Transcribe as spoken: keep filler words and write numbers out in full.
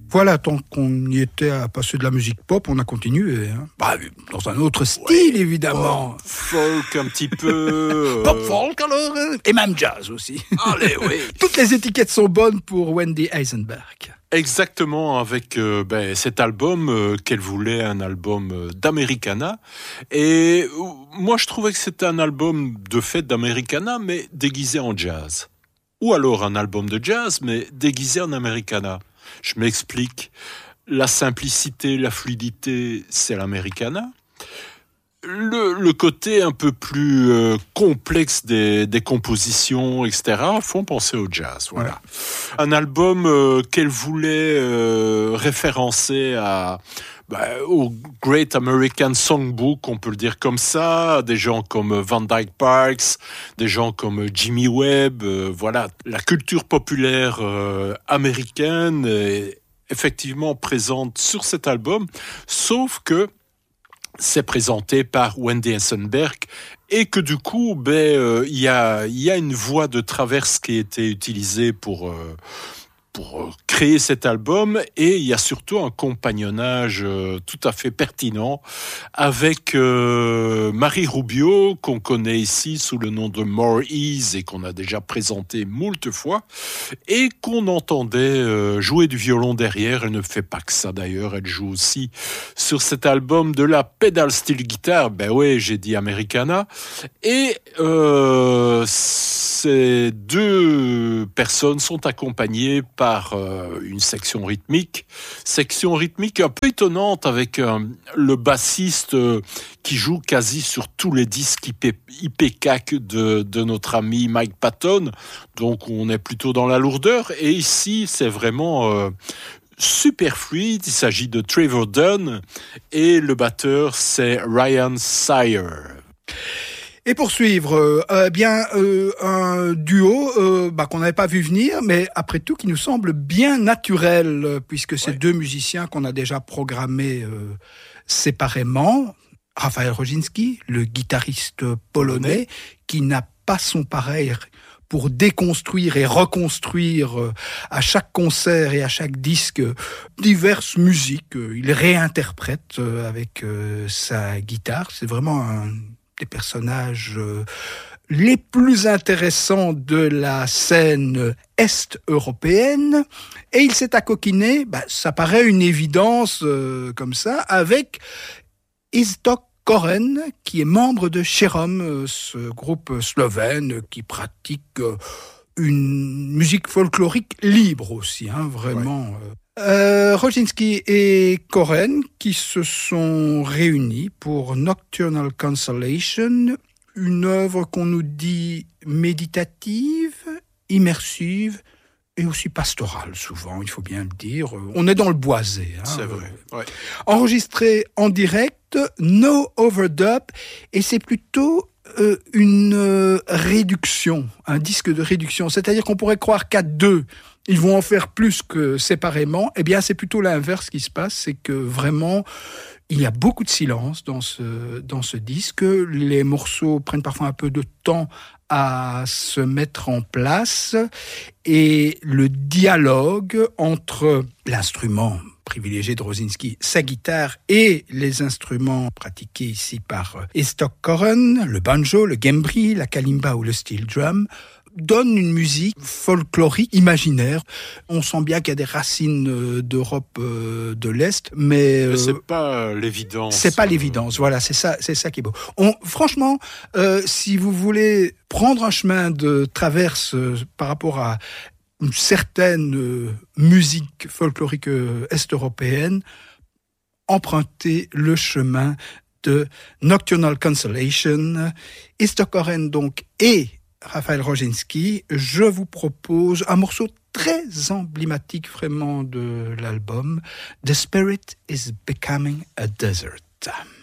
Voilà, tant qu'on y était à passer de la musique pop, on a continué. Hein. Bah, dans un autre style, ouais, évidemment. Pop, folk un petit peu. Pop, folk alors. Et même jazz aussi. Allez, oui. Toutes les étiquettes sont bonnes pour Wendy Eisenberg. Exactement, avec euh, ben, cet album euh, qu'elle voulait un album euh, d'Americana. Et euh, moi, je trouvais que c'était un album de fait d'Americana, mais déguisé en jazz. Ou alors un album de jazz, mais déguisé en Americana. Je m'explique. La simplicité, la fluidité, c'est l'Americana. Le, le côté un peu plus euh, complexe des, des compositions, et cetera, font penser au jazz. Voilà. Ouais. Un album euh, qu'elle voulait euh, référencer à... Bah, au Great American Songbook, on peut le dire comme ça, des gens comme Van Dyke Parks, des gens comme Jimmy Webb, euh, voilà, la culture populaire euh, américaine est effectivement présente sur cet album, sauf que c'est présenté par Wendy Eisenberg et que du coup, ben, euh, y a, y a une voix de traverse qui a été utilisée pour... Euh, pour créer cet album, et il y a surtout un compagnonnage euh, tout à fait pertinent avec euh, Marie Rubio, qu'on connaît ici sous le nom de More Ease et qu'on a déjà présenté moult fois, et qu'on entendait euh, jouer du violon derrière. Elle ne fait pas que ça d'ailleurs, elle joue aussi sur cet album de la pedal steel guitar, ben ouais, j'ai dit Americana, et euh, ces deux personnes sont accompagnées par euh, une section rythmique, section rythmique un peu étonnante avec euh, le bassiste euh, qui joue quasi sur tous les disques I P, I P C A C de, de notre ami Mike Patton, donc on est plutôt dans la lourdeur, et ici c'est vraiment euh, super fluide. Il s'agit de Trevor Dunn et le batteur c'est Ryan Sire. Et pour suivre, euh, bien euh, un duo euh, bah, qu'on n'avait pas vu venir, mais après tout qui nous semble bien naturel, euh, puisque c'est ouais. deux musiciens qu'on a déjà programmés euh, séparément. Raphaël Roginski, le guitariste polonais, qui n'a pas son pareil pour déconstruire et reconstruire euh, à chaque concert et à chaque disque euh, diverses musiques. Euh, il réinterprète euh, avec euh, sa guitare. C'est vraiment un des personnages euh, les plus intéressants de la scène est-européenne, et il s'est accoquiné, bah, ça paraît une évidence euh, comme ça, avec Iztok Koren, qui est membre de Cherom, euh, ce groupe slovène qui pratique euh, une musique folklorique libre aussi, hein, vraiment... Ouais. Euh, Euh, Roginski et Koren qui se sont réunis pour Nocturnal Consolation, une œuvre qu'on nous dit méditative, immersive et aussi pastorale souvent, il faut bien le dire. On est dans le boisé. Hein, c'est vrai. Ouais. Enregistré en direct, no overdub, et c'est plutôt euh, une euh, réduction, un disque de réduction. C'est-à-dire qu'on pourrait croire qu'à deux, ils vont en faire plus que séparément. Eh bien, c'est plutôt l'inverse qui se passe, c'est que vraiment, il y a beaucoup de silence dans ce, dans ce disque. Les morceaux prennent parfois un peu de temps à se mettre en place, et le dialogue entre l'instrument privilégié de Roginski, sa guitare, et les instruments pratiqués ici par Iztok Koren, le banjo, le gembri, la kalimba ou le steel drum, donne une musique folklorique imaginaire. On sent bien qu'il y a des racines d'Europe de l'Est, mais, mais c'est pas l'évidence. C'est pas l'évidence. Voilà, c'est ça, c'est ça qui est beau. On, franchement, euh, si vous voulez prendre un chemin de traverse euh, par rapport à une certaine euh, musique folklorique euh, est-européenne, empruntez le chemin de Nocturnal Consolation. Iztok Koren donc et Raphaël Roginski, je vous propose un morceau très emblématique vraiment de l'album, The Spirit is Becoming a Desert.